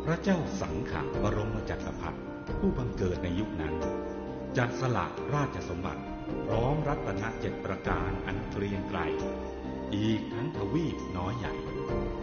ระเจ้าสังขะบรมจักรพรรดิผู้บังเกิดในยุคนั้นจะสละราชสมบัติพร้อมรัตน7 ประการอันเกรียงไกรอีกทั้งทวีปน้อยใหญ่